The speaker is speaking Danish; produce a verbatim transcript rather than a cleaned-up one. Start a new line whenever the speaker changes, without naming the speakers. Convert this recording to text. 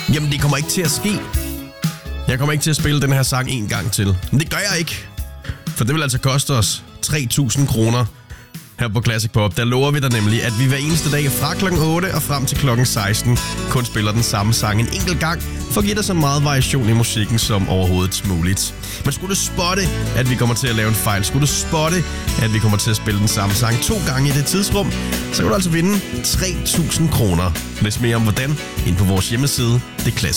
Jamen, det kommer ikke til at ske. Jeg kommer ikke til at spille den her sang en gang til. Men det gør jeg ikke. For det vil altså koste os tre tusind kroner her på Classic Pop. Der lover vi dig nemlig, at vi hver eneste dag fra klokken otte og frem til klokken seksten kun spiller den samme sang en enkelt gang, for at give dig så meget variation i musikken som overhovedet muligt. Men skulle du spotte, at vi kommer til at lave en fejl, skulle du spotte, at vi kommer til at spille den samme sang to gange i det tidsrum, så kan du altså vinde tre tusind kroner. Læs mere om hvordan ind på vores hjemmeside, det Classic.